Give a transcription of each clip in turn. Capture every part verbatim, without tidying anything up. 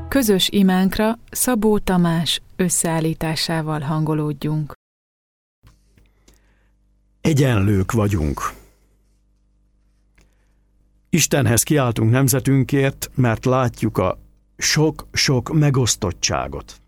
Közös imánkra Szabó Tamás összeállításával hangolódjunk. Egyenlők vagyunk. Istenhez kiáltunk nemzetünkért, mert látjuk a sok-sok megosztottságot.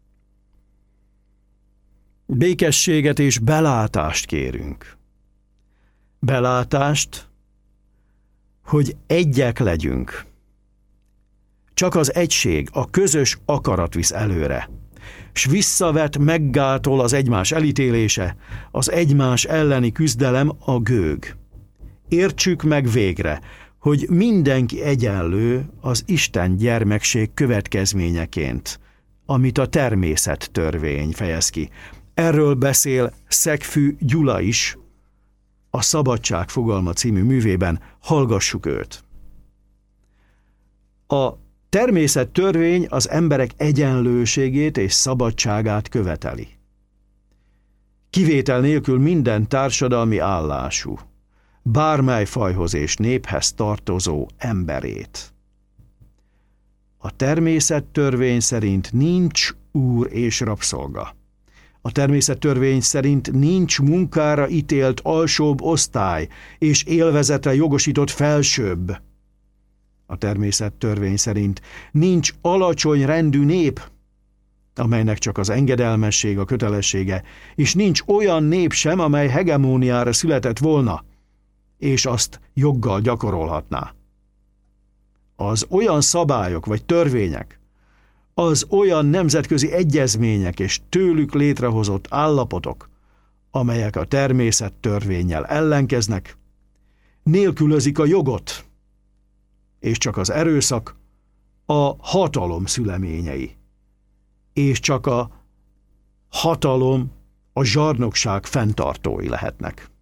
Békességet és belátást kérünk. Belátást, hogy egyek legyünk. Csak az egység, a közös akarat visz előre, s visszavet, meggátol az egymás elítélése, az egymás elleni küzdelem, a gőg. Értsük meg végre, hogy mindenki egyenlő az Isten gyermekség következményeként, amit a természettörvény fejez ki. Erről beszél Szegfű Gyula is a Szabadság fogalma című művében, hallgassuk őt. A természettörvény az emberek egyenlőségét és szabadságát követeli. Kivétel nélkül minden társadalmi állású, bármely fajhoz és néphez tartozó emberét. A természettörvény szerint nincs úr és rabszolga. A természettörvény szerint nincs munkára ítélt alsóbb osztály és élvezetre jogosított felsőbb. A természettörvény szerint nincs alacsony rendű nép, amelynek csak az engedelmesség a kötelessége, és nincs olyan nép sem, amely hegemóniára született volna, és azt joggal gyakorolhatná. Az olyan szabályok vagy törvények, az olyan nemzetközi egyezmények és tőlük létrehozott állapotok, amelyek a természettörvénnyel ellenkeznek, nélkülözik a jogot, és csak az erőszak a hatalom szüleményei, és csak a hatalom, a zsarnokság fenntartói lehetnek.